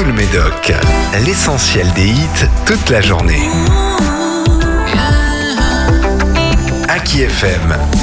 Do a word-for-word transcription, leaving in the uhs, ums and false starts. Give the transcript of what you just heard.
le Médoc. L'essentiel des hits toute la journée. Aki F M.